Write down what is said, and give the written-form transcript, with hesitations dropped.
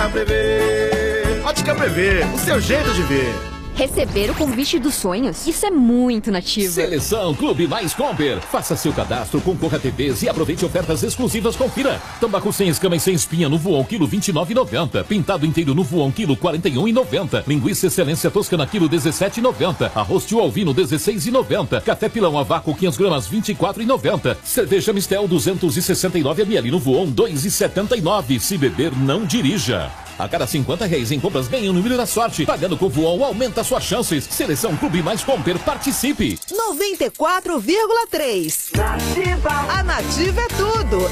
Ótica Prevê. Ótica Prevê, o seu jeito de ver. Receber o convite dos sonhos? Isso é muito nativo. Seleção Clube Mais Comper. Faça seu cadastro, concorra a TVs e aproveite ofertas exclusivas. Confira. Tambacu sem escama e sem espinha no Voon, quilo 29,90. Pintado inteiro no Voon, quilo 41,90. Linguiça Excelência Toscana, quilo 17,90. Arroz tio Alvino, 16,90. Café Pilão a vácuo, 500 gramas, 24,90. Cerveja Mistel, 269 ml no Voon, 2,79. Se beber, não dirija. A cada R$50 em compras ganhe um número da sorte. Pagando com o Voon aumenta suas chances. Seleção Clube Mais Comper, participe. 94,3. A Nativa é tudo.